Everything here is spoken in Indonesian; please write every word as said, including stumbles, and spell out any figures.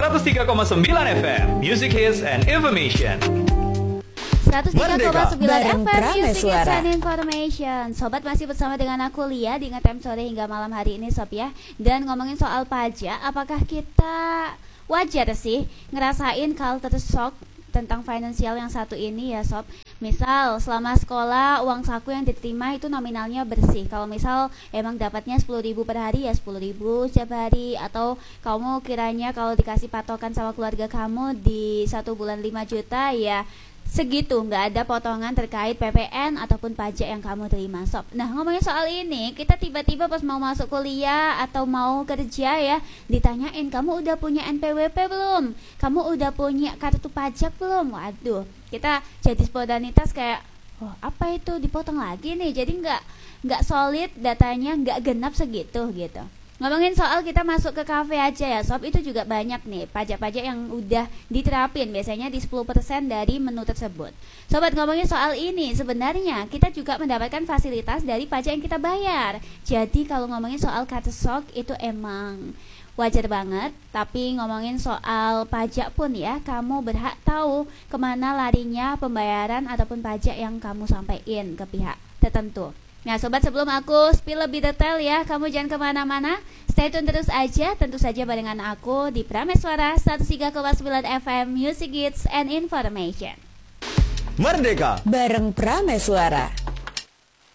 seratus tiga koma sembilan F M, Music Hits and Information. seratus tiga koma sembilan F M Music Suara. and Information. Sobat masih bersama dengan aku Lia di Ngetem Sore hingga malam hari ini Sob ya. Dan ngomongin soal pajak, apakah kita wajar sih ngerasain culture shock tentang finansial yang satu ini ya Sob. Misal selama sekolah uang saku yang diterima itu nominalnya bersih. Kalau misal emang dapatnya sepuluh ribu per hari ya sepuluh ribu setiap hari. Atau kamu kiranya kalau dikasih patokan sama keluarga kamu di satu bulan lima juta ya segitu, nggak ada potongan terkait P P N ataupun pajak yang kamu terima Sob. Nah ngomongin soal ini, kita tiba-tiba pas mau masuk kuliah atau mau kerja ya ditanyain, kamu udah punya N P W P belum? Kamu udah punya kartu pajak belum? Waduh, kita jadi spontanitas kayak, oh apa itu dipotong lagi nih? Jadi nggak nggak solid datanya, nggak genap segitu gitu. Ngomongin soal kita masuk ke kafe aja ya Sob, itu juga banyak nih pajak-pajak yang udah diterapin biasanya di sepuluh persen dari menu tersebut. Sobat, ngomongin soal ini, sebenarnya kita juga mendapatkan fasilitas dari pajak yang kita bayar. Jadi kalau ngomongin soal culture shock itu emang wajar banget. Tapi ngomongin soal pajak pun ya, kamu berhak tahu kemana larinya pembayaran ataupun pajak yang kamu sampaikan ke pihak tertentu. Nah Sobat, sebelum aku spill lebih detail ya, kamu jangan kemana-mana, stay tune terus aja, tentu saja barengan aku di Prameswara seratus tiga koma sembilan F M Music Hits and Information. Merdeka bareng Prameswara.